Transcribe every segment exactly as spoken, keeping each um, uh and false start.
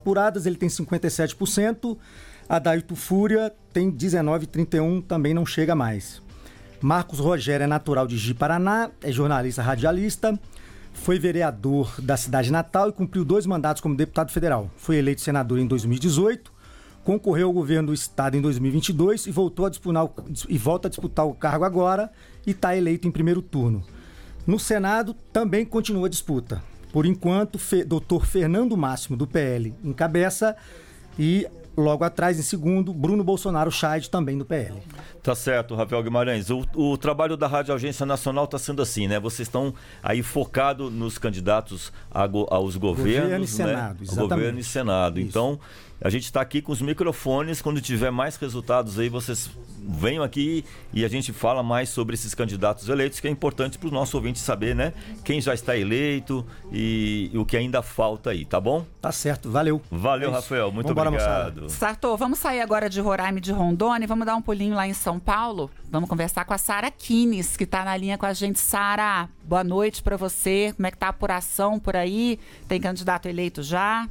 apuradas, ele tem cinquenta e sete por cento. Adailto Fúria tem dezenove vírgula trinta e um por cento, também não chega mais. Marcos Rogério é natural de Ji-Paraná, é jornalista radialista, foi vereador da cidade natal e cumpriu dois mandatos como deputado federal. Foi eleito senador em dois mil e dezoito, concorreu ao governo do estado em dois mil e vinte e dois e, voltou a disputar o, e volta a disputar o cargo agora e está eleito em primeiro turno. No Senado também continua a disputa. Por enquanto, Fe, doutor Fernando Máximo, do P L, encabeça e logo atrás, em segundo, Bruno Bolsonaro Chade, também do P L. Tá certo, Rafael Guimarães. O, o trabalho da Rádio Agência Nacional está sendo assim, né? Vocês estão aí focados nos candidatos a go, aos governos, governo e Senado, né? exatamente. Governo e Senado. Isso. Então, a gente está aqui com os microfones. Quando tiver mais resultados aí, vocês venham aqui e a gente fala mais sobre esses candidatos eleitos, que é importante para o nosso ouvinte saber, né? Quem já está eleito e, e o que ainda falta aí, tá bom? Tá certo, valeu. Valeu, é Rafael, muito Vambora, obrigado. Sartor, vamos sair agora de Roraima e de Rondônia e vamos dar um pulinho lá em São Paulo. Vamos conversar com a Sara Kines, que está na linha com a gente. Sara, boa noite para você. Como é que tá a apuração por aí? Tem candidato eleito já?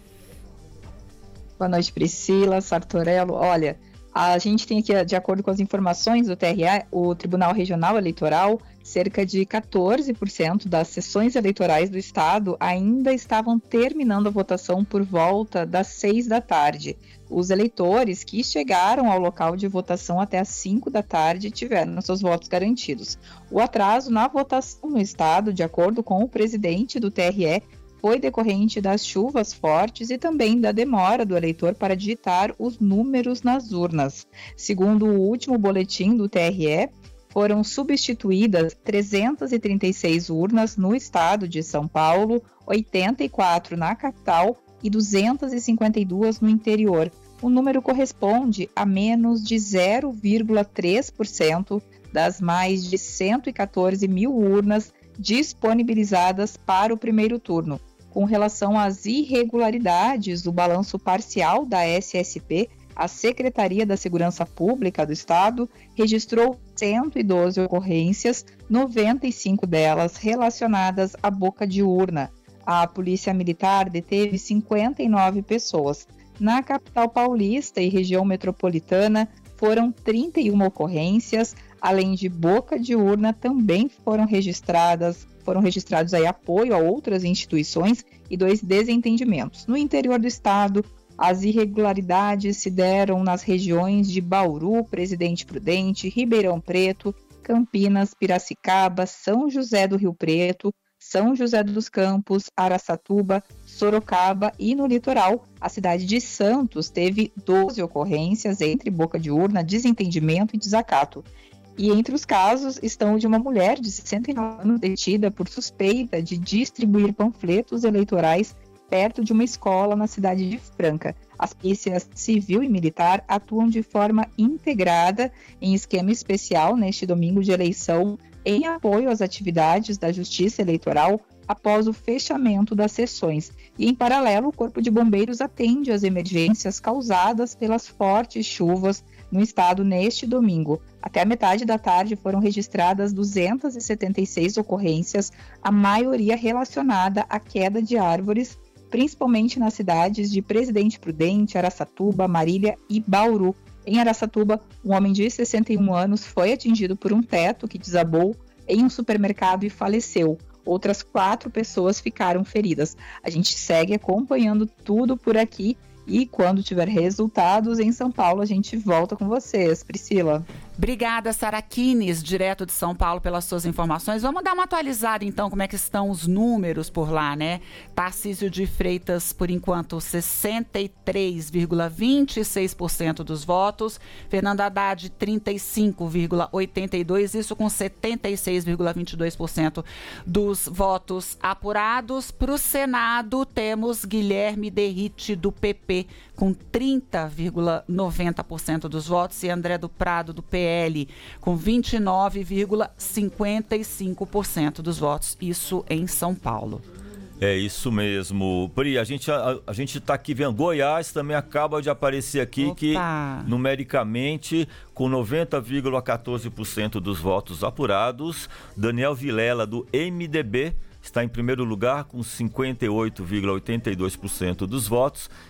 Boa noite, Priscila, Sartorello. Olha, a gente tem aqui, de acordo com as informações do T R E, o Tribunal Regional Eleitoral, cerca de quatorze por cento das sessões eleitorais do estado ainda estavam terminando a votação por volta das seis da tarde. Os eleitores que chegaram ao local de votação até as cinco da tarde tiveram seus votos garantidos. O atraso na votação no estado, de acordo com o presidente do T R E, foi decorrente das chuvas fortes e também da demora do eleitor para digitar os números nas urnas. Segundo o último boletim do T R E, foram substituídas trezentas e trinta e seis urnas no estado de São Paulo, oitenta e quatro na capital e duzentas e cinquenta e duas no interior. O número corresponde a menos de zero vírgula três por cento das mais de cento e quatorze mil urnas disponibilizadas para o primeiro turno. Com relação às irregularidades do balanço parcial da S S P, a Secretaria da Segurança Pública do Estado registrou cento e doze ocorrências, noventa e cinco delas relacionadas à boca de urna. A Polícia Militar deteve cinquenta e nove pessoas. Na capital paulista e região metropolitana, foram trinta e uma ocorrências, além de boca de urna, também foram registradas, foram registrados aí apoio a outras instituições e dois desentendimentos. No interior do estado, as irregularidades se deram nas regiões de Bauru, Presidente Prudente, Ribeirão Preto, Campinas, Piracicaba, São José do Rio Preto, São José dos Campos, Araçatuba, Sorocaba e no litoral, a cidade de Santos teve doze ocorrências entre boca de urna, desentendimento e desacato. E entre os casos estão o de uma mulher de sessenta e nove anos detida por suspeita de distribuir panfletos eleitorais perto de uma escola na cidade de Franca. As polícias civil e militar atuam de forma integrada em esquema especial neste domingo de eleição em apoio às atividades da Justiça Eleitoral após o fechamento das sessões. E, em paralelo, o Corpo de Bombeiros atende às emergências causadas pelas fortes chuvas no estado neste domingo. Até a metade da tarde foram registradas duzentas e setenta e seis ocorrências, a maioria relacionada à queda de árvores, principalmente nas cidades de Presidente Prudente, Araçatuba, Marília e Bauru. Em Araçatuba, um homem de sessenta e um anos foi atingido por um teto que desabou em um supermercado e faleceu. Outras quatro pessoas ficaram feridas. A gente segue acompanhando tudo por aqui e quando tiver resultados em São Paulo, a gente volta com vocês. Priscila. Obrigada, Sara Kines, direto de São Paulo, pelas suas informações. Vamos dar uma atualizada, então, como é que estão os números por lá, né? Tarcísio de Freitas, por enquanto, sessenta e três vírgula vinte e seis por cento dos votos. Fernando Haddad, trinta e cinco vírgula oitenta e dois por cento, isso com setenta e seis vírgula vinte e dois por cento dos votos apurados. Para o Senado, temos Guilherme Derrite, do P P, com trinta vírgula noventa por cento dos votos, e André do Prado, do P L, com vinte e nove vírgula cinquenta e cinco por cento dos votos, isso em São Paulo. É isso mesmo. Pri, a gente a, a gente está aqui vendo, Goiás também acaba de aparecer aqui. Opa. Que numericamente, com noventa vírgula quatorze por cento dos votos apurados, Daniel Vilela, do M D B, está em primeiro lugar com cinquenta e oito vírgula oitenta e dois por cento dos votos